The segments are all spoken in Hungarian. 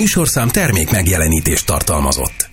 műsorszám termék megjelenítést tartalmazott.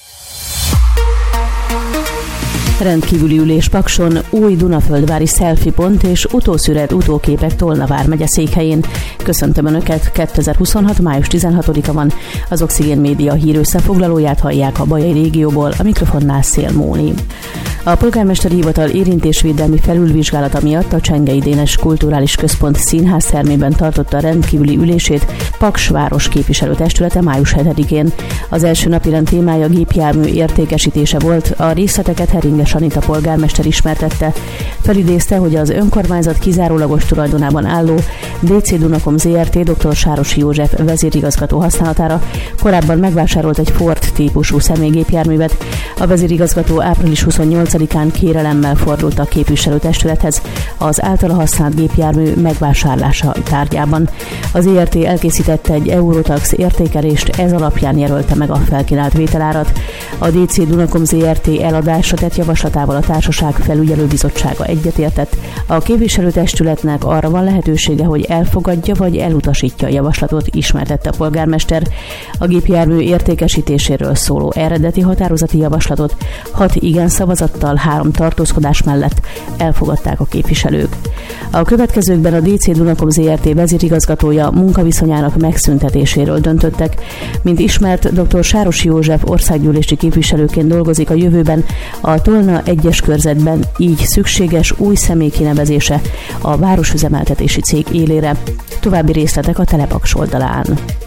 Rendkívüli ülés Pakson, új Dunaföldvári selfie pont és utószüret utóképek Tolna vármegye székhelyén. Köszöntöm Önöket, 2026. május 16-a van. Az Oxigén Média hírösszefoglalóját hallják a Bajai régióból, a mikrofonnál Szél Móni. A polgármesteri hivatal érintésvédelmi felülvizsgálata miatt a Csengei Dénes Kulturális Központ színháztermében tartotta a rendkívüli ülését Paks város képviselőtestülete május 7-én. Az első napirend témája gépjármű értékesítése volt, a részleteket Heringes Anita polgármester ismertette. Felidézte, hogy az önkormányzat kizárólagos tulajdonában álló DC Dunakom Zrt. Dr. Sárosi József vezérigazgató használatára korábban megvásárolt egy Ford típusú személygépjárművet. A vezérigazgató április 28-án kérelemmel fordult a képviselőtestülethez az általa használt gépjármű megvásárlása tárgyában. Az ERT elkészítette egy Eurotax értékelést, ez alapján jelölte meg a felkínált vételárat. A DC Dunakom Zrt. Eladásra tett javaslatával a társaság felügyelőbizottsága egyetértett. A képviselőtestületnek arra van lehetősége, hogy elfogadja vagy elutasítja a javaslatot, ismertette a polgármester. A gépjármű értékesítéséről szóló eredeti határozati javaslatot 6 igen szavazattal, 3 tartózkodás mellett elfogadták a képviselők. A következőkben a DC Dunakom Zrt. Vezérigazgatója munkaviszonyának megszüntetéséről döntöttek. Mint ismert, dr. Sárosi József országgyűlési képviselőként dolgozik a jövőben a Tolna 1-es körzetben, így szükséges új személy kinevezése a városüzemeltetési cég élére. További részletek a Telepaks oldalán.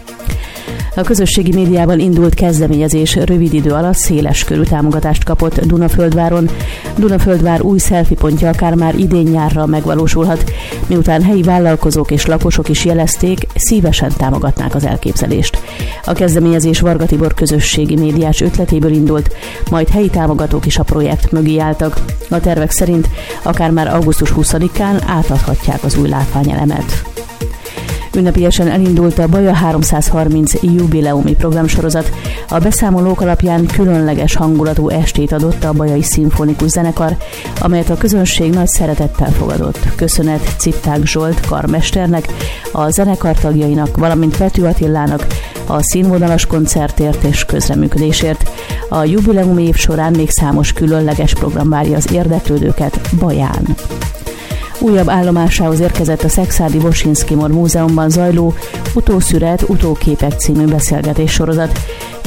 A közösségi médiában indult kezdeményezés rövid idő alatt széles körű támogatást kapott Dunaföldváron. Dunaföldvár új selfie pontja akár már idén nyárra megvalósulhat, miután helyi vállalkozók és lakosok is jelezték, szívesen támogatnák az elképzelést. A kezdeményezés Varga Tibor közösségi médiás ötletéből indult, majd helyi támogatók is a projekt mögé álltak. A tervek szerint akár már augusztus 20-án átadhatják az új látványelemet. Ünnepélyesen elindult a Baja 330 jubileumi programsorozat. A beszámolók alapján különleges hangulatú estét adott a Bajai Szimfonikus Zenekar, amelyet a közönség nagy szeretettel fogadott. Köszönet Citták Zsolt karmesternek, a zenekar tagjainak, valamint Pető Attilának a színvonalas koncertért és közreműködésért. A jubileumi év során még számos különleges program várja az érdeklődőket Baján. Újabb állomásához érkezett a Szekszárdi Woszinski-Mor Múzeumban zajló Utószüret, utóképek című beszélgetés sorozat.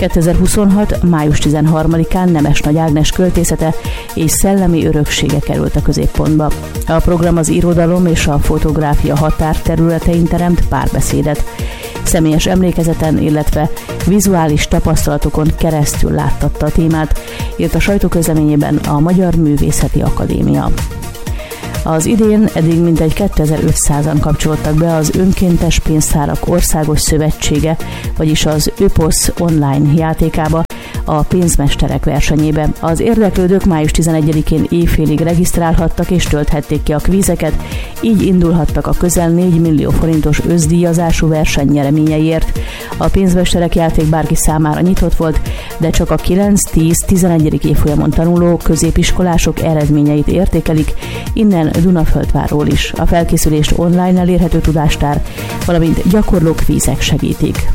2026. május 13-án Nemes Nagy Ágnes költészete és szellemi öröksége került a középpontba. A program az irodalom és a fotográfia határterületein teremt párbeszédet. Személyes emlékezeten, illetve vizuális tapasztalatokon keresztül láttatta a témát, írt a sajtóközleményében a Magyar Művészeti Akadémia. Az idén eddig mintegy 2500-an kapcsolódtak be az Önkéntes Pénztárak Országos Szövetsége, vagyis az ÖPOSZ online játékába, a pénzmesterek versenyébe. Az érdeklődők május 11-én éjfélig regisztrálhattak és tölthették ki a kvízeket, így indulhattak a közel 4 millió forintos összdíjazású verseny nyereményeiért. A pénzmesterek játék bárki számára nyitott volt, de csak a 9-10-11. évfolyamon tanuló középiskolások eredményeit értékelik, innen Dunaföldvárról is. A felkészülést online elérhető tudástár, valamint gyakorló kvízek segítik.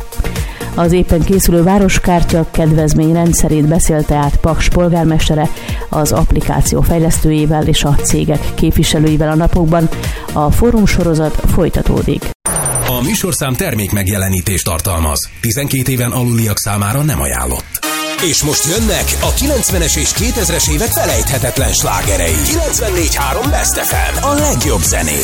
Az éppen készülő városkártya kedvezmény rendszerét beszélte át Paks polgármestere az applikáció fejlesztőjével és a cégek képviselőivel a napokban. A fórumsorozat folytatódik. A műsorszám termék megjelenítést tartalmaz. 12 éven aluliak számára nem ajánlott. És most jönnek a 90-es és 2000-es évek felejthetetlen slágerei. 94.3 Best FM, a legjobb zené.